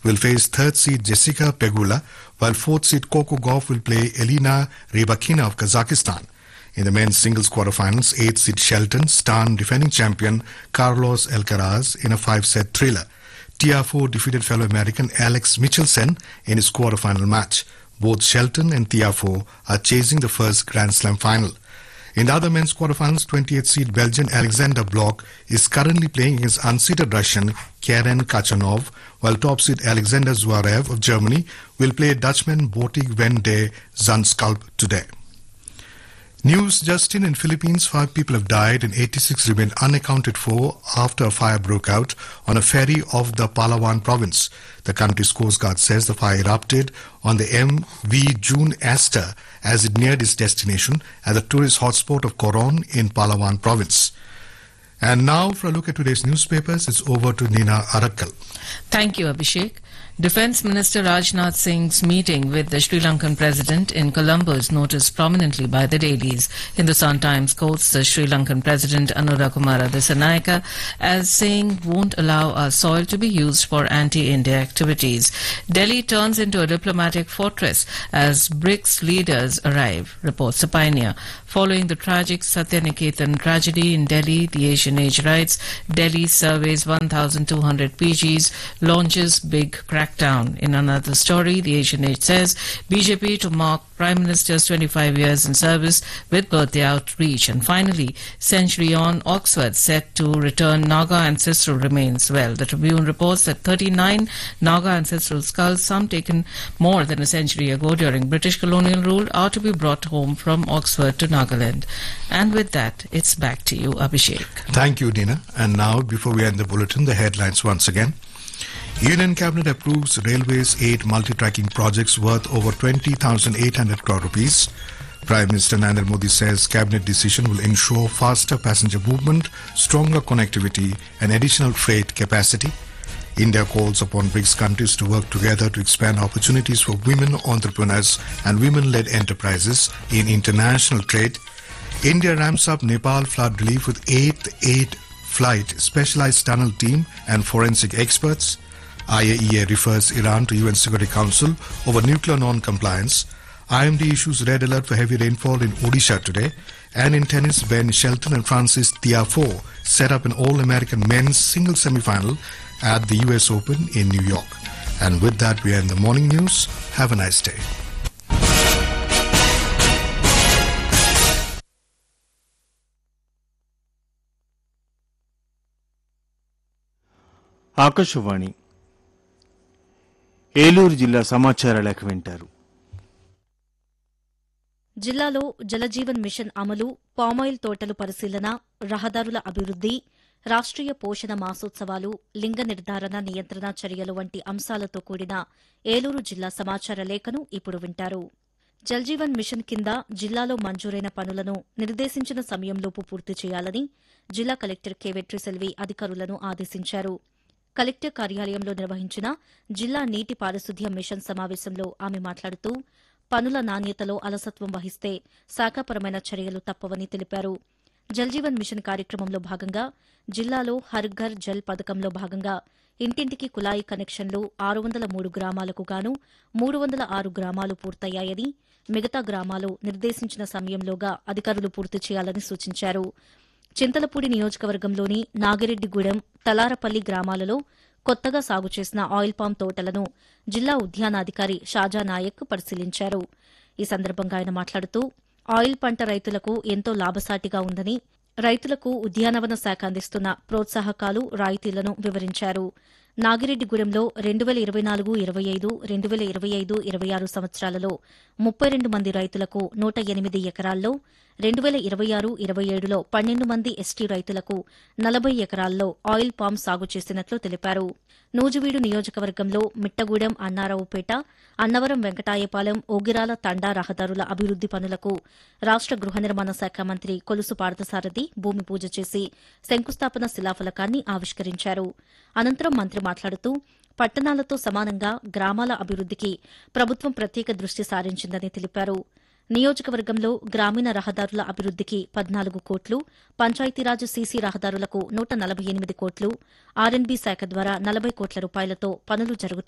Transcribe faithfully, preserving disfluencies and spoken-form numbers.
will face third seed Jessica Pegula, while fourth seed Coco Gauff will play Elina Rybakina of Kazakhstan. In the men's singles quarterfinals, eighth seed Shelton stunned defending champion Carlos Alcaraz in a five-set thriller. Tiafoe defeated fellow American Alex Michelsen in his quarterfinal match. Both Shelton and Tiafoe are chasing the first Grand Slam final. In the other men's quarterfinals, twenty-eighth seed Belgian Alexander Bloch is currently playing against unseeded Russian Karen Khachanov, while top seed Alexander Zverev of Germany will play Dutchman Botic van de Zandschulp today. News just in in Philippines, five people have died and eighty-six remain unaccounted for after a fire broke out on a ferry off the Palawan province. The country's Coast Guard says the fire erupted on the M V June Aster as it neared its destination at the tourist hotspot of Coron in Palawan province. And now for a look at today's newspapers, it's over to Nina Arakkal. Thank you, Abhishek. Defence Minister Rajnath Singh's meeting with the Sri Lankan President in Colombo is noticed prominently by the dailies. Hindustan Times quotes the Sri Lankan President Anurakkumara Dissanayake as saying won't allow our soil to be used for anti-India activities. Delhi turns into a diplomatic fortress as BRICS leaders arrive, reports the Pioneer. Following the tragic Satyaniketan tragedy in Delhi, the Asian Age writes, Delhi surveys one thousand two hundred P Gs, launches big crackdown. In another story, the Asian Age says B J P to mark Prime Minister's twenty-five years in service with birthday outreach. And finally, century on, Oxford set to return Naga ancestral remains. Well, the Tribune reports that thirty-nine Naga ancestral skulls, some taken more than a century ago during British colonial rule, are to be brought home from Oxford to Nagaland. And with that, it's back to you, Abhishek. Thank you, Dina. And now, before we end the bulletin, the headlines once again. Union Cabinet approves Railways eight multi-tracking projects worth over twenty thousand eight hundred crore rupees. Prime Minister Narendra Modi says Cabinet decision will ensure faster passenger movement, stronger connectivity and additional freight capacity. India calls upon BRICS countries to work together to expand opportunities for women entrepreneurs and women-led enterprises in international trade. India ramps up Nepal flood relief with eighth aid flight, specialized tunnel team and forensic experts. I A E A refers Iran to U N Security Council over nuclear non-compliance. I M D issues red alert for heavy rainfall in Odisha today. And in tennis, Ben Shelton and Francis Tiafoe set up an All-American men's single semi-final at the U S Open in New York. And with that, we end the morning news. Have a nice day. Akashvani Eluru జిల్లా సమాచార లేఖ వింటారు. జిల్లాలో Jal Jeevan machine అమలు, palm oil తోటలు పరిశీలన, రహదారుల అభివృద్ది, రాష్ట్రీయ పోషణ మాసోత్సవాలు, లింగ నిర్ధారణ నియంత్రణ చర్యలు వంటి అంశాలతో కూడిన ఏలూరు జిల్లా సమాచార లేఖను ఇప్పుడు వింటారు. జల్జీవన్ మిషన్ కింద జిల్లాలో మంజూరైన పనులను నిర్దేశించిన సమయంలోపు పూర్తి చేయాలని జిల్లా కలెక్టర్ కె వెట్రిసెల్వి అధికారులను ఆదేశించారు. కలెక్టర్ కార్యాలయంలో నిర్వహించిన జిల్లా నీటి పారిశుద్ధ్య మిషన్ సమావేశంలో ఆమె మాట్లాడుతూ పనుల నాణ్యతలో అలసత్వం వహిస్తే శాఖాపరమైన చర్యలు తప్పవని తెలిపారు. జల్జీవన్ మిషన్ కార్యక్రమంలో భాగంగా జిల్లాలో హర్ ఘర్ జల్ పథకంలో భాగంగా ఇంటింటికి కుళాయి కనెక్షన్లు ఆరు వందల మూడు గ్రామాలకు గాను మూడు వందల ఆరు గ్రామాలు పూర్తయ్యాయని, మిగతా గ్రామాలు నిర్దేశించిన సమయంలోగా అధికారులు పూర్తి చేయాలని సూచించారు. చింతలపూడి నియోజకవర్గంలోని నాగిరెడ్డిగూడెం, తలారపల్లి గ్రామాలలో కొత్తగా సాగు చేసిన ఆయిల్ పామ్ తోటలను జిల్లా ఉద్యానాధికారి షాజా నాయక్ పరిశీలించారు. ఈ సందర్భంగా ఆయన మాట్లాడుతూ ఆయిల్ పంట రైతులకు ఎంతో లాభసాటిగా ఉందని, రైతులకు ఉద్యానవన శాఖ అందిస్తున్న ప్రోత్సాహకాలు, రాయితీలను వివరించారు. నాగిరెడ్డిగూడెంలో రెండు వేల ఇరవై నాలుగు ఇరవై ఐదు రెండు వేల ఇరవై ఐదు ఇరవై ఆరు సంవత్సరాలలో ముప్పై రెండు మంది రైతులకు నూట ఎనిమిది ఎకరాల్లో, రెండు వేల ఇరవై ఆరు ఇరవై ఏడులో పన్నెండు మంది ఎస్టీ రైతులకు నలభై ఎకరాల్లో ఆయిల్ పామ్ సాగు చేసినట్లు తెలిపారు. నూజివీడు నియోజకవర్గంలో మిట్టగూడెం, అన్నారావుపేట, అన్నవరం, వెంకటాయపాలెం, ఓగిరాల తండా రహదారుల అభివృద్ది పనులకు రాష్ట గృహ నిర్మాణ శాఖ మంత్రి కొలుసు పార్థసారథి భూమి పూజ చేసి శంకుస్థాపన శిలాఫలకాన్ని ఆవిష్కరించారు. అనంతరం మంత్రి మాట్లాడుతూ పట్టణాలతో సమానంగా గ్రామాల అభివృద్దికి ప్రభుత్వం ప్రత్యేక దృష్టి సారించిందని తెలిపారు. నియోజకవర్గంలో గ్రామీణ రహదారుల అభివృద్దికి పద్నాలుగు కోట్లు, పంచాయతీరాజ్ సీసీ రహదారులకు నూట నలభై ఎనిమిది కోట్లు, ఆర్ఎన్బీ శాఖ ద్వారా నలభై కోట్ల రూపాయలతో పనులు జరుగుతాయి.